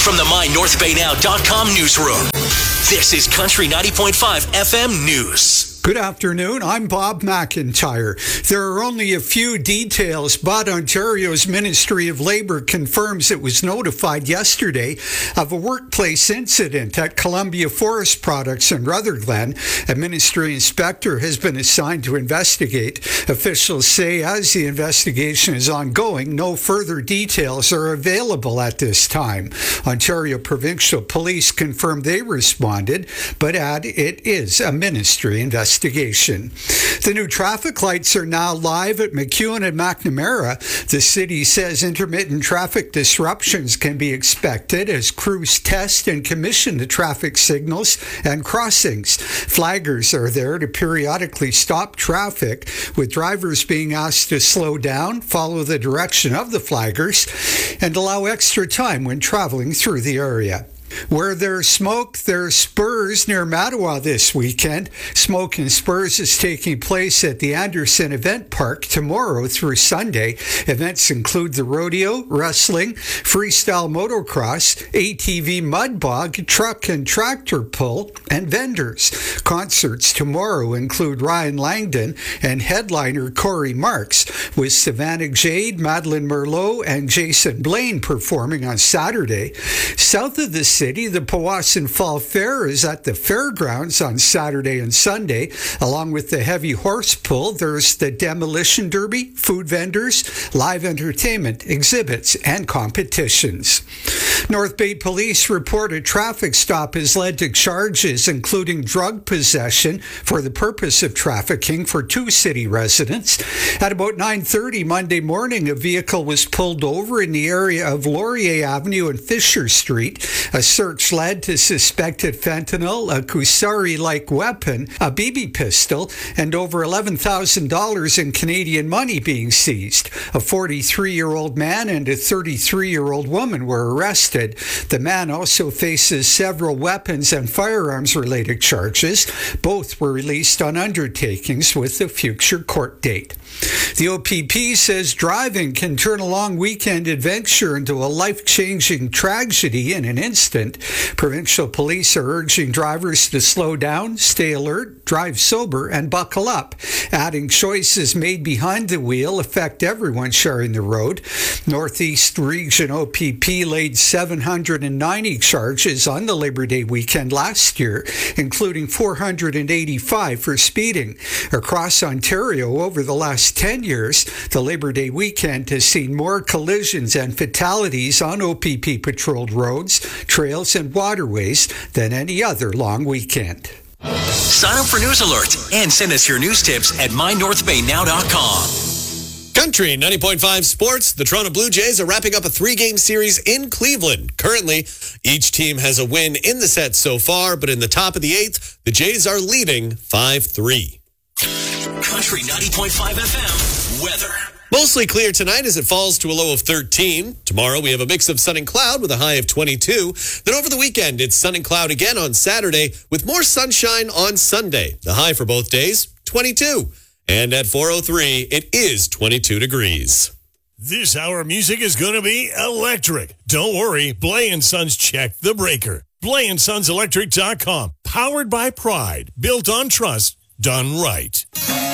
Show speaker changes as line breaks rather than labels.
from the MyNorthBayNow.com newsroom. This is Country 90.5 FM News.
Good afternoon, I'm Bob McIntyre. There are only a few details, but Ontario's Ministry of Labour confirms it was notified yesterday of a workplace incident at Columbia Forest Products in Rutherglen. A ministry inspector has been assigned to investigate. Officials say as the investigation is ongoing, no further details are available at this time. Ontario Provincial Police confirmed they responded, but add it is a ministry investigation. The new traffic lights are now live at McEwen and McNamara. The city says intermittent traffic disruptions can be expected as crews test and commission the traffic signals and crossings. Flaggers are there to periodically stop traffic, with drivers being asked to slow down, follow the direction of the flaggers, and allow extra time when traveling through the area. Where there's smoke, there's Spurs near Mattawa this weekend. Smoke and Spurs is taking place at the Anderson Event Park tomorrow through Sunday. Events include the rodeo, wrestling, freestyle motocross, ATV mud bog, truck and tractor pull, and vendors. Concerts tomorrow include Ryan Langdon and headliner Corey Marks, with Savannah Jade, Madeline Merlot, and Jason Blaine performing on Saturday. South of the city, the Powassan Fall Fair is at the fairgrounds on Saturday and Sunday. Along with the heavy horse pull, there's the demolition derby, food vendors, live entertainment, exhibits, and competitions. North Bay Police report a traffic stop has led to charges including drug possession for the purpose of trafficking for two city residents. At about 9:30 Monday morning, a vehicle was pulled over in the area of Laurier Avenue and Fisher Street. A search led to suspected fentanyl, a Kusari-like weapon, a BB pistol, and over $11,000 in Canadian money being seized. A 43-year-old man and a 33-year-old woman were arrested. The man also faces several weapons and firearms-related charges. Both were released on undertakings with a future court date. The OPP says driving can turn a long weekend adventure into a life-changing tragedy in an instant. Provincial police are urging drivers to slow down, stay alert, drive sober, and buckle up. Adding choices made behind the wheel affect everyone sharing the road. Northeast Region OPP laid 790 charges on the Labor Day weekend last year, including 485 for speeding. Across Ontario over the last 10 years, the Labor Day weekend has seen more collisions and fatalities on OPP patrolled roads, trails, and waterways than any other long weekend.
Sign up for News Alert and send us your news tips at MyNorthBayNow.com.
Country 90.5 Sports. The Toronto Blue Jays are wrapping up a 3-game series in Cleveland. Currently, each team has a win in the set so far, but in the top of the 8th, the Jays are leading 5-3.
Country 90.5 FM weather.
Mostly clear tonight as it falls to a low of 13. Tomorrow we have a mix of sun and cloud with a high of 22. Then over the weekend, it's sun and cloud again on Saturday with more sunshine on Sunday. The high for both days, 22. And at 4:03, it is 22 degrees.
This hour of music is going to be electric. Don't worry, Blay & Sons checked the breaker. BlayandSonsElectric.com. Powered by pride. Built on trust. Done right.